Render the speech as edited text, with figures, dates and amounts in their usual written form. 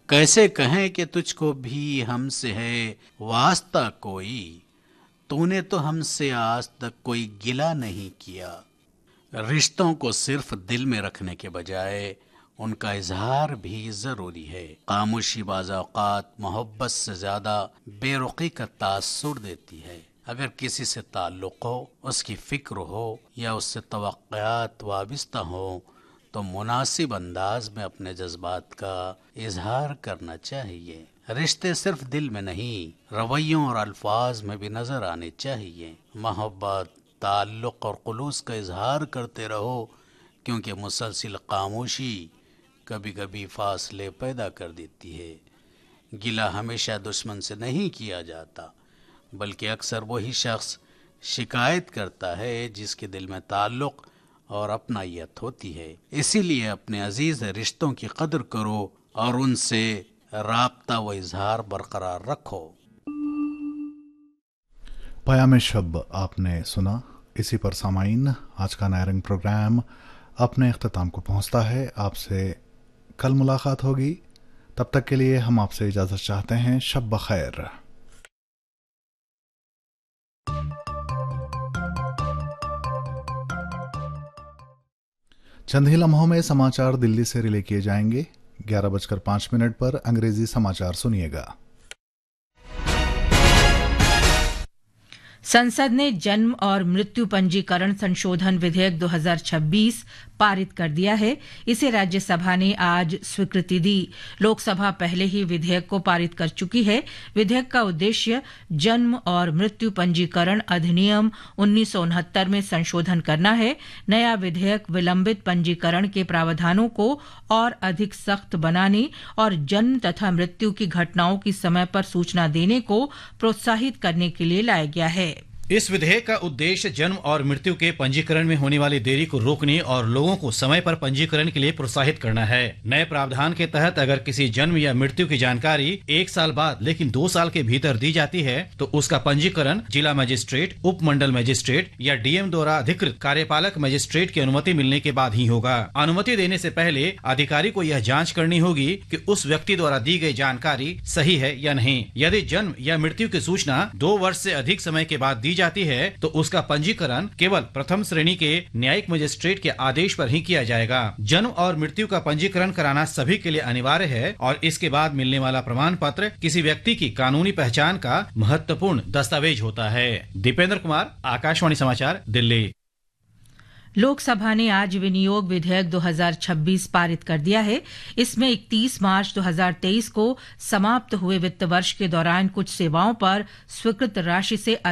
कैसे कहें कि तुझको भी हमसे है वास्ता कोई, तूने तो हमसे आज तक कोई गिला नहीं किया। रिश्तों को सिर्फ दिल में रखने के बजाय उनका इजहार भी जरूरी है। खामोशी बाज़ औक़ात मोहब्बत से ज्यादा बेरुखी का तासुर देती है। अगर किसी से ताल्लुक़ हो, उसकी फिक्र हो या उससे तवक्कुआत वाबिस्ता हो तो मुनासिब अंदाज में अपने जज्बात का इजहार करना चाहिए। रिश्ते सिर्फ दिल में नहीं, रवैयों और अल्फाज में भी नजर आने चाहिए। मोहब्बत, ताल्लुक़ और खुलूस का इजहार करते रहो, क्योंकि मुसलसल खामोशी कभी कभी फासले पैदा कर देती है। गिला हमेशा दुश्मन से नहीं किया जाता, बल्कि अक्सर वही शख्स शिकायत करता है जिसके दिल में ताल्लुक़ और अपनायत होती है। इसीलिए अपने अजीज रिश्तों की कदर करो और उनसे राब्ता व इजहार बरकरार रखो। पयाम शब आपने सुना। इसी पर सामाईन आज का नया रंग प्रोग्राम अपने इख्तिताम को पहुंचता है। आपसे कल मुलाकात होगी, तब तक के लिए हम आपसे इजाज़त चाहते हैं। शब बखैर। चंद ही लम्हों में समाचार दिल्ली से रिले किए जाएंगे। 11:05 पर अंग्रेजी समाचार सुनिएगा। संसद ने जन्म और मृत्यु पंजीकरण संशोधन विधेयक 2026 पारित कर दिया है। इसे राज्यसभा ने आज स्वीकृति दी। लोकसभा पहले ही विधेयक को पारित कर चुकी है। विधेयक का उद्देश्य जन्म और मृत्यु पंजीकरण अधिनियम 1969 में संशोधन करना है। नया विधेयक विलंबित पंजीकरण के प्रावधानों को और अधिक सख्त बनाने और जन्म तथा मृत्यु की घटनाओं की समय पर सूचना देने को प्रोत्साहित करने के लिए लाया गया है। इस विधेयक का उद्देश्य जन्म और मृत्यु के पंजीकरण में होने वाली देरी को रोकने और लोगों को समय पर पंजीकरण के लिए प्रोत्साहित करना है। नए प्रावधान के तहत अगर किसी जन्म या मृत्यु की जानकारी 1 साल बाद लेकिन 2 साल के भीतर दी जाती है तो उसका पंजीकरण जिला मजिस्ट्रेट, उप मंडल मजिस्ट्रेट या डीएम द्वारा अधिकृत कार्यपालक मजिस्ट्रेट की अनुमति मिलने के बाद ही होगा। अनुमति देने से पहले अधिकारी को यह जाँच करनी होगी कि उस व्यक्ति द्वारा दी गई जानकारी सही है या नहीं। यदि जन्म या मृत्यु की सूचना 2 वर्ष से अधिक समय के बाद जाती है तो उसका पंजीकरण केवल प्रथम श्रेणी के न्यायिक मजिस्ट्रेट के आदेश पर ही किया जाएगा। जन्म और मृत्यु का पंजीकरण कराना सभी के लिए अनिवार्य है और इसके बाद मिलने वाला प्रमाण पत्र किसी व्यक्ति की कानूनी पहचान का महत्वपूर्ण दस्तावेज होता है। दीपेंद्र कुमार, आकाशवाणी समाचार, दिल्ली। लोकसभा ने आज विनियोग विधेयक 2026 पारित कर दिया है। इसमें 31 मार्च 2023 को समाप्त हुए वित्त वर्ष के दौरान कुछ सेवाओं पर स्वीकृत राशि से